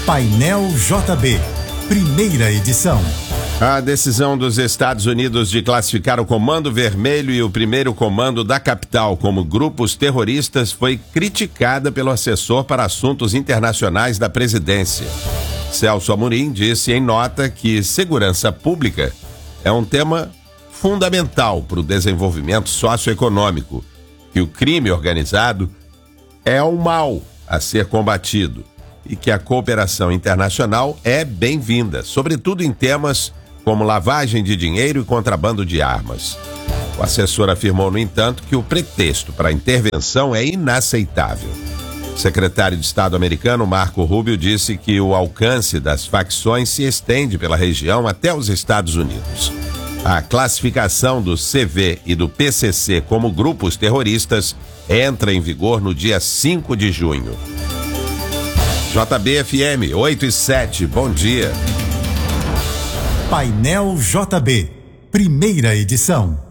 Painel JB, primeira edição. A decisão dos Estados Unidos de classificar o Comando Vermelho e o Primeiro Comando da Capital como grupos terroristas foi criticada pelo assessor para assuntos internacionais da presidência. Celso Amorim disse em nota que segurança pública é um tema fundamental para o desenvolvimento socioeconômico, que o crime organizado é um mal a ser combatido e que a cooperação internacional é bem-vinda, sobretudo em temas como lavagem de dinheiro e contrabando de armas. O assessor afirmou, no entanto, que o pretexto para a intervenção é inaceitável. O secretário de Estado americano, Marco Rubio, disse que o alcance das facções se estende pela região até os Estados Unidos. A classificação do CV e do PCC como grupos terroristas entra em vigor no dia 5 de junho. JB-FM 8 e 7, bom dia. Painel JB, primeira edição.